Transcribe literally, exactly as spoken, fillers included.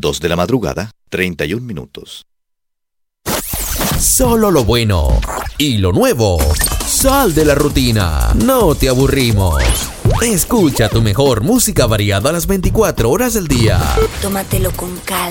dos de la madrugada, treinta y un minutos. Solo lo bueno y lo nuevo. Sal de la rutina, no te aburrimos. Escucha tu mejor música variada a las veinticuatro horas del día. Tómatelo con calma.